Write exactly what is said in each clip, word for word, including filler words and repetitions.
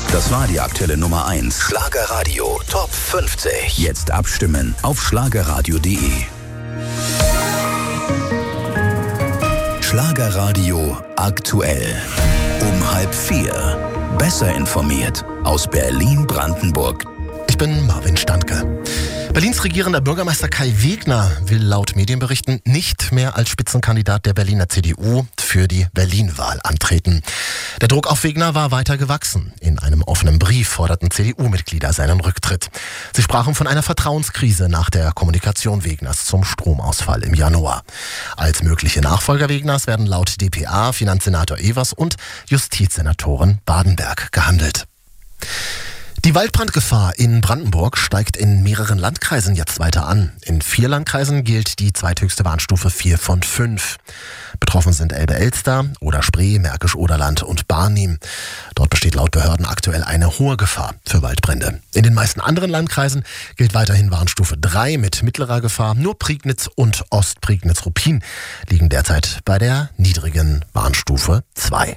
Das war die aktuelle Nummer eins. Schlagerradio Top fünfzig. Jetzt abstimmen auf schlagerradio punkt de. Schlagerradio aktuell. Um halb vier. Besser informiert aus Berlin-Brandenburg. Ich bin Marvin Standke. Berlins regierender Bürgermeister Kai Wegner will laut Medienberichten nicht mehr als Spitzenkandidat der Berliner C D U für die Berlin-Wahl antreten. Der Druck auf Wegner war weiter gewachsen. In einem offenen Brief forderten C D U-Mitglieder seinen Rücktritt. Sie sprachen von einer Vertrauenskrise nach der Kommunikation Wegners zum Stromausfall im Januar. Als mögliche Nachfolger Wegners werden laut D P A Finanzsenator Evers und Justizsenatorin Badenberg gehandelt. Die Waldbrandgefahr in Brandenburg steigt in mehreren Landkreisen jetzt weiter an. In vier Landkreisen gilt die zweithöchste Warnstufe vier von fünf. Betroffen sind Elbe-Elster, Oder-Spree, Märkisch-Oderland und Barnim. Dort besteht laut Behörden aktuell eine hohe Gefahr für Waldbrände. In den meisten anderen Landkreisen gilt weiterhin Warnstufe drei mit mittlerer Gefahr. Nur Prignitz und Ostprignitz-Ruppin liegen derzeit bei der niedrigen Warnstufe zwei.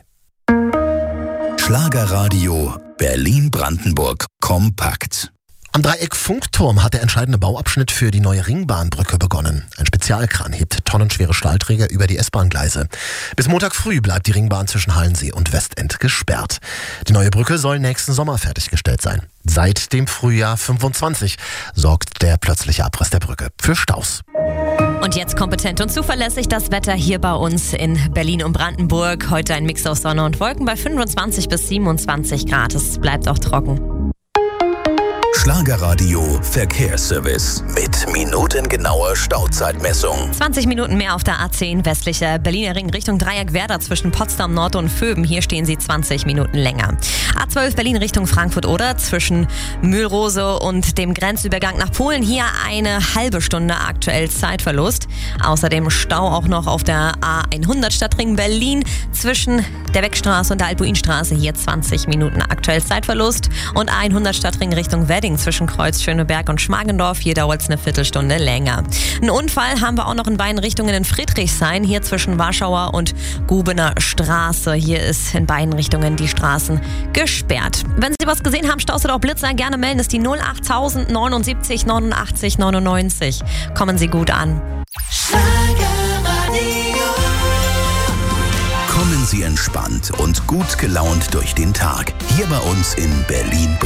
Schlagerradio Berlin-Brandenburg kompakt. Am Dreieck-Funkturm hat der entscheidende Bauabschnitt für die neue Ringbahnbrücke begonnen. Ein Spezialkran hebt tonnenschwere Stahlträger über die S-Bahn-Gleise. Bis Montag früh bleibt die Ringbahn zwischen Hallensee und Westend gesperrt. Die neue Brücke soll nächsten Sommer fertiggestellt sein. Seit dem Frühjahr fünfundzwanzig sorgt der plötzliche Abriss der Brücke für Staus. Und jetzt kompetent und zuverlässig das Wetter hier bei uns in Berlin und Brandenburg. Heute ein Mix aus Sonne und Wolken bei fünfundzwanzig bis siebenundzwanzig Grad. Es bleibt auch trocken. Schlagerradio Verkehrsservice mit minutengenauer Stauzeitmessung. zwanzig Minuten mehr auf der A zehn westlicher Berliner Ring Richtung Dreieck-Werder zwischen Potsdam Nord und Vöben. Hier stehen Sie zwanzig Minuten länger. A zwölf Berlin Richtung Frankfurt-Oder zwischen Mühlrose und dem Grenzübergang nach Polen. Hier eine halbe Stunde aktuell Zeitverlust. Außerdem Stau auch noch auf der A hundert Stadtring Berlin zwischen der Weckstraße und der Albuinstraße. Hier zwanzig Minuten aktuell Zeitverlust. Und A hundert Stadtring Richtung Wedding zwischen Kreuz Schöneberg und Schmargendorf. Hier dauert es eine Viertelstunde länger. Einen Unfall haben wir auch noch in beiden Richtungen in Friedrichshain, hier zwischen Warschauer und Gubener Straße. Hier ist in beiden Richtungen die Straßen gesperrt. Wenn Sie was gesehen haben, Staus oder auch Blitzer, gerne melden. Das ist die null acht null null neun sieben neunundachtzig neunundneunzig. Kommen Sie gut an. Kommen Sie entspannt und gut gelaunt durch den Tag. Hier bei uns in Berlin.